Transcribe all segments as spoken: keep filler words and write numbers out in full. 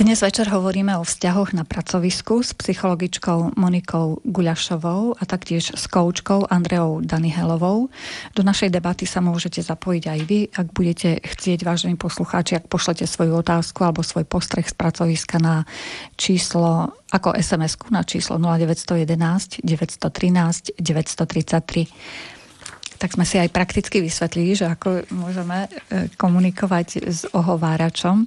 Dnes večer hovoríme o vzťahoch na pracovisku s psychologičkou Monikou Guľašovou a taktiež s koučkou Andreou Danihelovou. Do našej debaty sa môžete zapojiť aj vy, ak budete chcieť, vážení poslucháči, ak pošlete svoju otázku alebo svoj postreh z pracoviska na číslo, ako es em esku na číslo nula deväť jedna jedna, deväť jedna tri, deväť tri tri. Tak sme si aj prakticky vysvetlili, že ako môžeme komunikovať s ohováračom.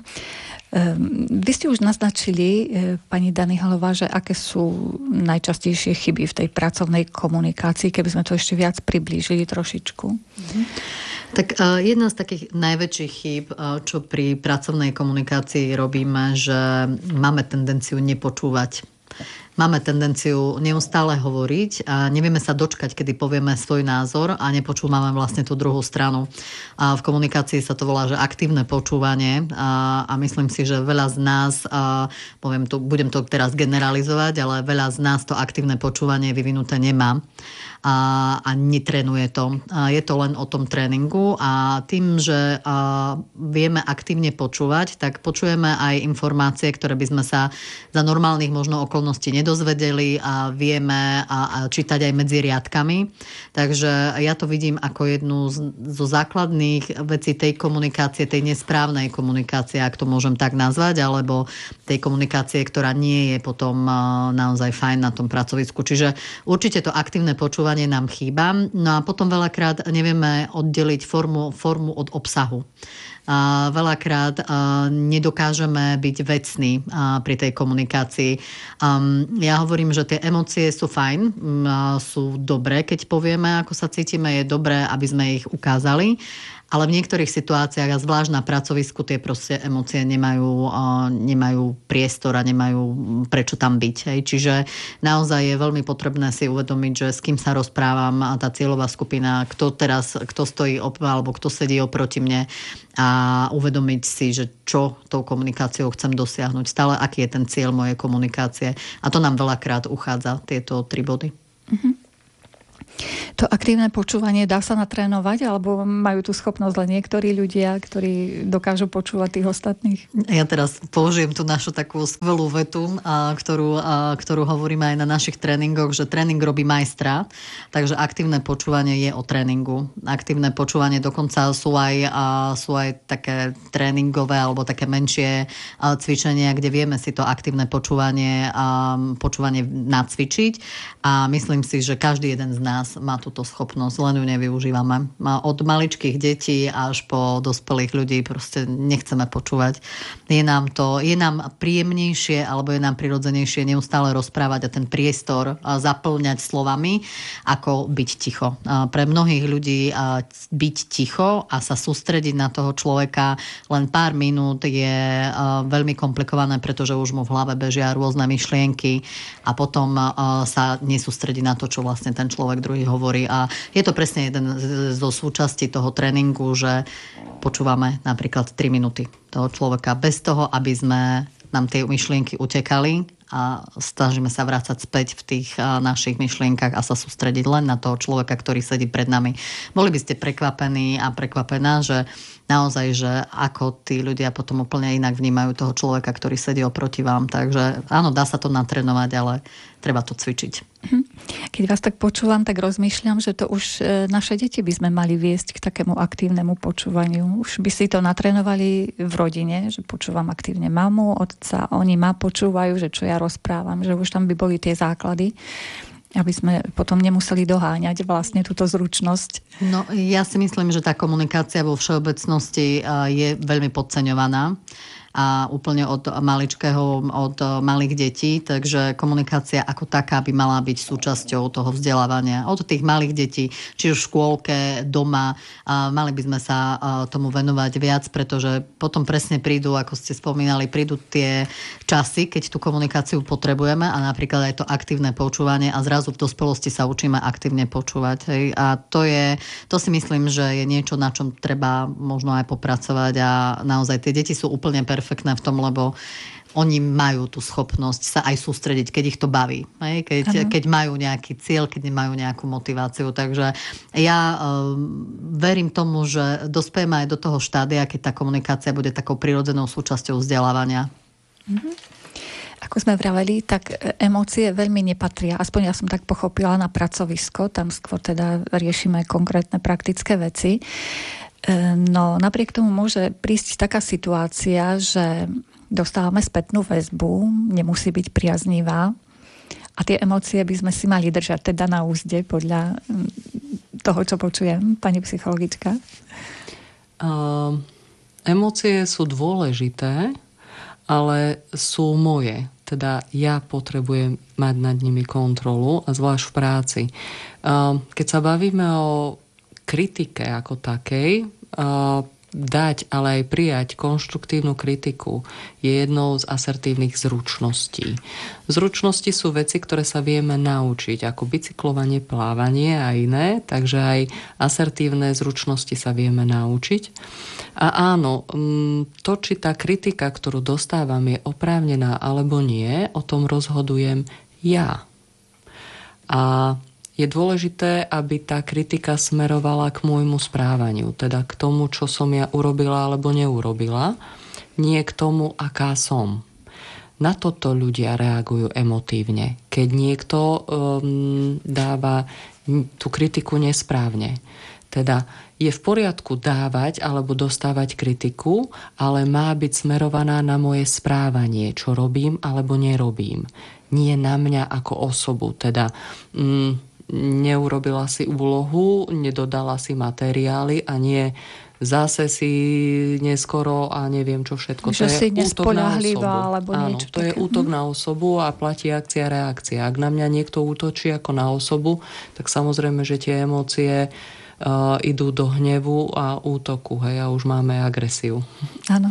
Vy ste už naznačili, pani Danihelová, že aké sú najčastejšie chyby v tej pracovnej komunikácii, keby sme to ešte viac priblížili trošičku. Mm-hmm. Tak uh, jedna z takých najväčších chýb, uh, čo pri pracovnej komunikácii robíme, že máme tendenciu nepočúvať. Máme tendenciu neustále hovoriť a nevieme sa dočkať, kedy povieme svoj názor a nepočúvame vlastne tú druhú stranu. A v komunikácii sa to volá, že aktívne počúvanie a, a myslím si, že veľa z nás, a poviem to, budem to teraz generalizovať, ale veľa z nás to aktívne počúvanie vyvinuté nemá a, a netrenuje to. A je to len o tom tréningu a tým, že a, vieme aktívne počúvať, tak počujeme aj informácie, ktoré by sme sa za normálnych možno okolností nedozvedeli a vieme a, a čítať aj medzi riadkami. Takže ja to vidím ako jednu z, zo základných vecí tej komunikácie, tej nesprávnej komunikácie, ak to môžem tak nazvať, alebo tej komunikácie, ktorá nie je potom naozaj fajn na tom pracovisku. Čiže určite to aktívne počúvanie nám chýba. No a potom veľakrát nevieme oddeliť formu, formu od obsahu. A veľakrát a, nedokážeme byť vecní a, pri tej komunikácii. Um, ja hovorím, že tie emócie sú fajn, a, sú dobré, keď povieme, ako sa cítime, je dobré, aby sme ich ukázali. Ale v niektorých situáciách, a zvlášť na pracovisku, tie proste emócie nemajú, uh, nemajú priestor a nemajú prečo tam byť. Hej. Čiže naozaj je veľmi potrebné si uvedomiť, že s kým sa rozprávam a tá cieľová skupina, kto teraz, kto stojí op- alebo kto sedí oproti mne a uvedomiť si, že čo tou komunikáciou chcem dosiahnuť. Stále, aký je ten cieľ mojej komunikácie. A to nám veľakrát uchádza, tieto tri body. Mhm. To aktívne počúvanie dá sa natrénovať, alebo majú tú schopnosť len niektorí ľudia, ktorí dokážu počúvať tých ostatných? Ja teraz použijem tú našu takú skvelú vetu, a, ktorú, a, ktorú hovoríme aj na našich tréningoch, že tréning robí majstra, takže aktívne počúvanie je o tréningu. Aktívne počúvanie dokonca sú aj, a, sú aj také tréningové alebo také menšie a, cvičenia, kde vieme si to aktívne počúvanie, a, počúvanie nacvičiť a myslím si, že každý jeden z nás má túto schopnosť, len ju nevyužívame. Od maličkých detí až po dospelých ľudí proste nechceme počúvať. Je nám to, je nám príjemnejšie alebo je nám prirodzenejšie neustále rozprávať a ten priestor zaplňať slovami, ako byť ticho. Pre mnohých ľudí byť ticho a sa sústrediť na toho človeka len pár minút je veľmi komplikované, pretože už mu v hlave bežia rôzne myšlienky a potom sa nesústredí na to, čo vlastne ten človek druhý hovorí. A je to presne jeden zo súčastí toho tréningu, že počúvame napríklad tri minúty toho človeka bez toho, aby sme nám tie myšlienky utekali a snažíme sa vrácať späť v tých našich myšlienkach a sa sústrediť len na toho človeka, ktorý sedí pred nami. Boli by ste prekvapení a prekvapená, že naozaj, že ako tí ľudia potom úplne inak vnímajú toho človeka, ktorý sedí oproti vám. Takže áno, dá sa to natrénovať, ale treba to cvičiť. Keď vás tak počúvam, tak rozmýšľam, že to už naše deti by sme mali viesť k takému aktívnemu počúvaniu. Už by si to natrénovali v rodine, že počúvam aktívne mamu, otca, oni ma počúvajú, že čo ja rozprávam, že už tam by boli tie základy, aby sme potom nemuseli doháňať vlastne túto zručnosť. No, ja si myslím, že tá komunikácia vo všeobecnosti je veľmi podceňovaná. A úplne od maličkého, od malých detí, takže komunikácia ako taká by mala byť súčasťou toho vzdelávania. Od tých malých detí, či už v škôlke, doma, mali by sme sa tomu venovať viac, pretože potom presne prídu, ako ste spomínali, prídu tie časy, keď tú komunikáciu potrebujeme a napríklad aj to aktívne počúvanie a zrazu v dospelosti sa učíme aktívne počúvať. Hej. A to je, to si myslím, že je niečo, na čom treba možno aj popracovať a naozaj tie deti sú úplne perfektné perfektné v tom, lebo oni majú tú schopnosť sa aj sústrediť, keď ich to baví. Keď, keď majú nejaký cieľ, keď majú nejakú motiváciu. Takže ja um, verím tomu, že dospejeme aj do toho štádia, keď tá komunikácia bude takou prirodzenou súčasťou vzdelávania. Mm-hmm. Ako sme vraveli, tak emócie veľmi nepatria, aspoň ja som tak pochopila, na pracovisko, tam skôr teda riešime konkrétne praktické veci. No napriek tomu môže prísť taká situácia, že dostávame spätnú väzbu, nemusí byť priaznivá a tie emócie by sme si mali držať teda na úzde podľa toho, čo počujem, pani psychologička. Uh, emócie sú dôležité, ale sú moje. Teda ja potrebujem mať nad nimi kontrolu, a zvlášť v práci. Keď sa bavíme o kritike ako takej, dať, ale aj prijať konštruktívnu kritiku je jednou z asertívnych zručností. Zručnosti sú veci, ktoré sa vieme naučiť, ako bicyklovanie, plávanie a iné, takže aj asertívne zručnosti sa vieme naučiť. A áno, to, či tá kritika, ktorú dostávam, je oprávnená alebo nie, o tom rozhodujem ja. A je dôležité, aby tá kritika smerovala k môjmu správaniu, teda k tomu, čo som ja urobila alebo neurobila, nie k tomu, aká som. Na toto ľudia reagujú emotívne, keď niekto um, dáva tú kritiku nesprávne. Teda je v poriadku dávať alebo dostávať kritiku, ale má byť smerovaná na moje správanie, čo robím alebo nerobím. Nie na mňa ako osobu, teda um, neurobila si úlohu, nedodala si materiály a nie zase si neskoro a neviem čo všetko. Že to si je nespoľahlivá alebo Áno, niečo to také. je útok na osobu a platí akcia, reakcia. Ak na mňa niekto útočí ako na osobu, tak samozrejme, že tie emócie uh, idú do hnevu a útoku. Hej, a už máme agresiu. Áno.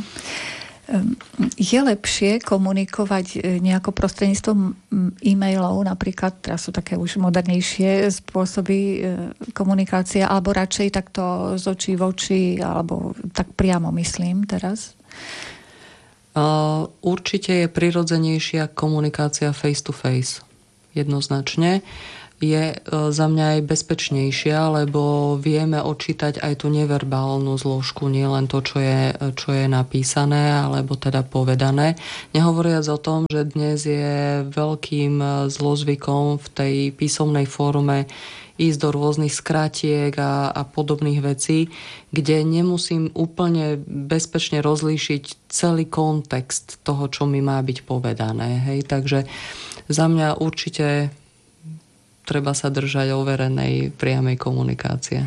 Je lepšie komunikovať nejako prostredníctvom e-mailov, napríklad, teraz sú také už modernejšie spôsoby komunikácie, alebo radšej takto z očí v oči, alebo tak priamo myslím teraz? Uh, určite je prirodzenejšia komunikácia face to face. Jednoznačne. Je za mňa aj bezpečnejšia, lebo vieme odčítať aj tú neverbálnu zložku, nie len to, čo je, čo je napísané, alebo teda povedané. Nehovoriac o tom, že dnes je veľkým zlozvykom v tej písomnej forme ísť do rôznych skratiek a, a podobných vecí, kde nemusím úplne bezpečne rozlíšiť celý kontext toho, čo mi má byť povedané. Hej? Takže za mňa určite treba sa držať overenej priamej komunikácie.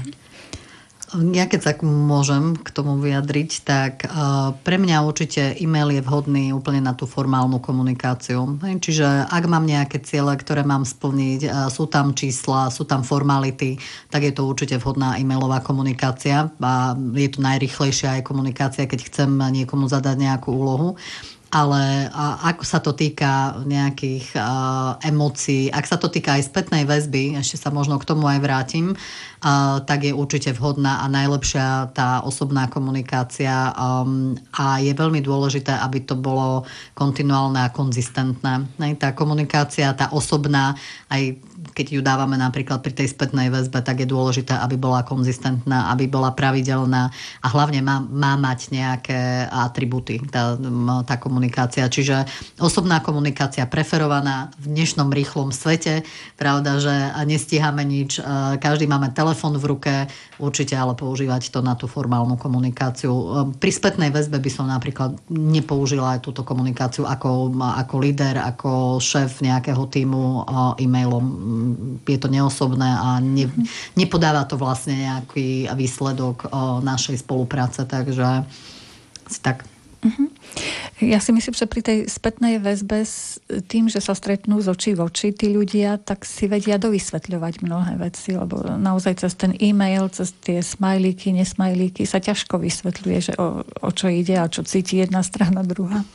Ja keď sa môžem k tomu vyjadriť, tak pre mňa určite e-mail je vhodný úplne na tú formálnu komunikáciu. Čiže ak mám nejaké ciele, ktoré mám splniť, sú tam čísla, sú tam formality, tak je to určite vhodná e-mailová komunikácia a je to najrýchlejšia aj komunikácia, keď chcem niekomu zadať nejakú úlohu. Ale a, ako sa to týka nejakých a, emócií, ak sa to týka aj spätnej väzby, ešte sa možno k tomu aj vrátim, a, tak je určite vhodná a najlepšia tá osobná komunikácia um, a je veľmi dôležité, aby to bolo kontinuálne a konzistentné. Tá komunikácia, tá osobná, aj keď ju dávame napríklad pri tej spätnej väzbe, tak je dôležité, aby bola konzistentná, aby bola pravidelná a hlavne má, má mať nejaké atributy tá, tá komunikácia. Čiže osobná komunikácia preferovaná v dnešnom rýchlom svete. Pravda, že nestíhame nič. Každý máme telefón v ruke, určite ale používať to na tú formálnu komunikáciu. Pri spätnej väzbe by som napríklad nepoužila aj túto komunikáciu ako, ako líder, ako šéf nejakého tímu e-mailom. Je to neosobné a ne, nepodáva to vlastne nejaký výsledok našej spolupráce, takže si tak. Uh-huh. Ja si myslím, že pri tej spätnej väzbe s tým, že sa stretnú z očí v oči tí ľudia, tak si vedia dovysvetľovať mnohé veci, lebo naozaj cez ten e-mail, cez tie smajlíky, nesmajlíky sa ťažko vysvetľuje, že o, o čo ide a čo cíti jedna strana, druhá.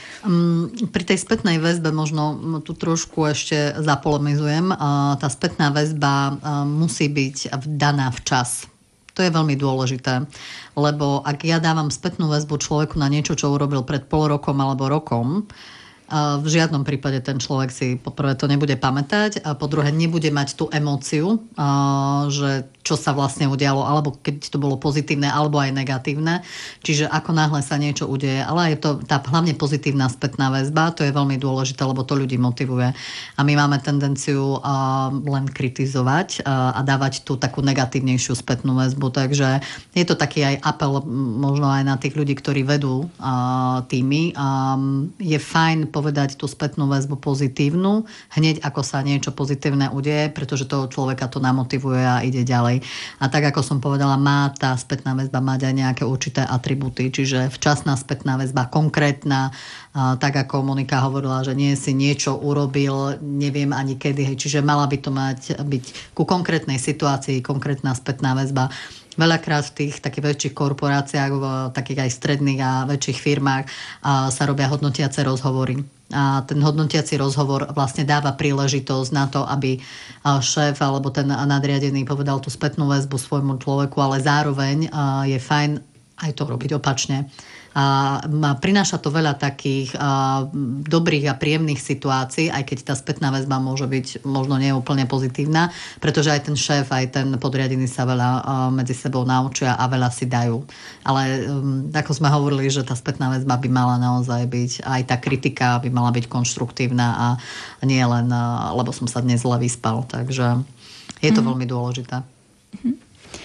Pri tej spätnej väzbe možno tu trošku ešte zapolemizujem. Tá spätná väzba musí byť daná včas. To je veľmi dôležité, lebo ak ja dávam spätnú väzbu človeku na niečo, čo urobil pred pol rokom alebo rokom, v žiadnom prípade ten človek si poprvé to nebude pamätať a po druhé nebude mať tú emóciu, že čo sa vlastne udialo, alebo keď to bolo pozitívne, alebo aj negatívne. Čiže ako náhle sa niečo udeje, ale je to tá hlavne pozitívna spätná väzba, to je veľmi dôležité, lebo to ľudí motivuje. A my máme tendenciu len kritizovať a dávať tú takú negatívnejšiu spätnú väzbu. Takže je to taký aj apel možno aj na tých ľudí, ktorí vedú týmy. Je fajn povedať tú spätnú väzbu pozitívnu, hneď ako sa niečo pozitívne udeje, pretože toho človeka to namotivuje a ide ďalej. A tak, ako som povedala, má tá spätná väzba mať aj nejaké určité atribúty, čiže včasná spätná väzba, konkrétna, tak ako Monika hovorila, že nie si niečo urobil, neviem ani kedy, hej, čiže mala by to mať byť ku konkrétnej situácii, konkrétna spätná väzba. Veľakrát v tých takých väčších korporáciách, v takých aj stredných a väčších firmách sa robia hodnotiace rozhovory. A ten hodnotiaci rozhovor vlastne dáva príležitosť na to, aby šéf alebo ten nadriadený povedal tú spätnú väzbu svojmu človeku, ale zároveň je fajn aj to robiť opačne. A prináša to veľa takých a, dobrých a príjemných situácií, aj keď tá spätná väzba môže byť možno nie úplne pozitívna, pretože aj ten šéf, aj ten podriadený sa veľa a, medzi sebou naučia a veľa si dajú. Ale um, ako sme hovorili, že tá spätná väzba by mala naozaj byť, aj tá kritika by mala byť konštruktívna a nie len, a, lebo som sa dnes zle vyspal. Takže je to mm. veľmi dôležité. Mm.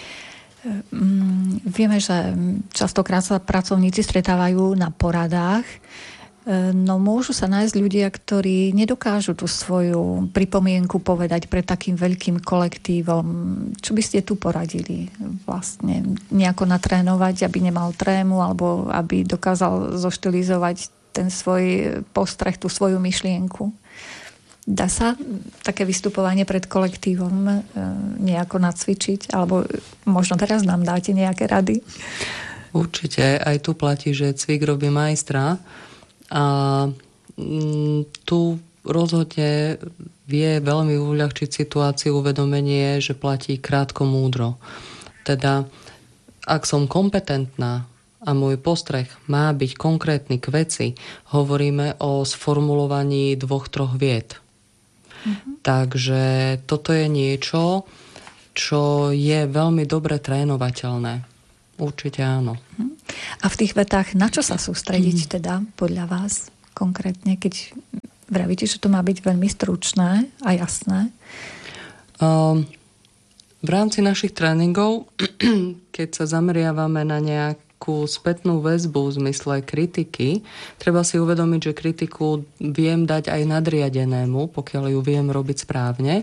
Vieme, že častokrát sa pracovníci stretávajú na poradách, no môžu sa nájsť ľudia, ktorí nedokážu tú svoju pripomienku povedať pred takým veľkým kolektívom. Čo by ste tu poradili vlastne? Nejako natrénovať, aby nemal trému, alebo aby dokázal zoštilizovať ten svoj postreh, tú svoju myšlienku? Dá sa také vystupovanie pred kolektívom nejako nacvičiť? Alebo možno teraz nám dáte nejaké rady? Určite. Aj tu platí, že cvik robí majstra. A tu rozhodne vie veľmi uľahčiť situáciu uvedomenie, že platí krátko múdro. Teda, ak som kompetentná a môj postreh má byť konkrétny k veci, hovoríme o sformulovaní dvoch, troch vied. Mm-hmm. Takže toto je niečo, čo je veľmi dobre trénovateľné. Určite áno. A v tých vetách na čo sa sústrediť mm. teda podľa vás konkrétne, keď vravíte, že to má byť veľmi stručné a jasné? Um, v rámci našich tréningov, keď sa zameriavame na nejak spätnú väzbu v zmysle kritiky, treba si uvedomiť, že kritiku viem dať aj nadriadenému, pokiaľ ju viem robiť správne.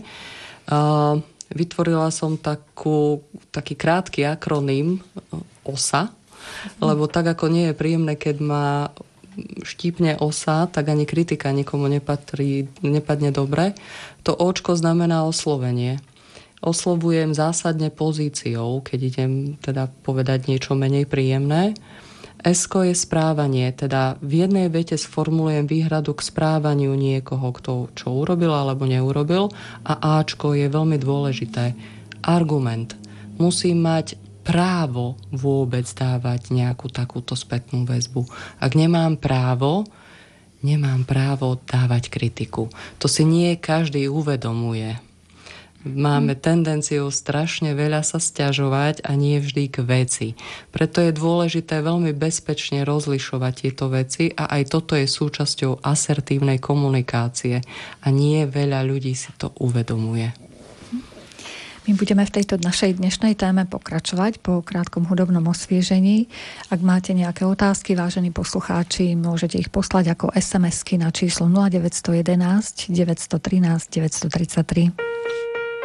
Vytvorila som takú, taký krátky akroným OSA, lebo tak ako nie je príjemné, keď ma štípne osa, tak ani kritika nikomu nepatrí, nepadne dobre. To Očko znamená oslovenie. Oslovujem zásadne pozíciou, keď idem teda povedať niečo menej príjemné. Esko je správanie, teda v jednej vete sformulujem výhradu k správaniu niekoho, kto čo urobil alebo neurobil. A Ačko je veľmi dôležité. Argument. Musím mať právo vôbec dávať nejakú takúto spätnú väzbu. Ak nemám právo, nemám právo dávať kritiku. To si nie každý uvedomuje. Máme tendenciu strašne veľa sa sťažovať a nie vždy k veci. Preto je dôležité veľmi bezpečne rozlišovať tieto veci a aj toto je súčasťou asertívnej komunikácie a nie veľa ľudí si to uvedomuje. My budeme v tejto našej dnešnej téme pokračovať po krátkom hudobnom osviežení. Ak máte nejaké otázky, vážení poslucháči, môžete ich poslať ako es em esky na číslo nula deväť jedna jedna, deväť jedna tri, deväť tri tri.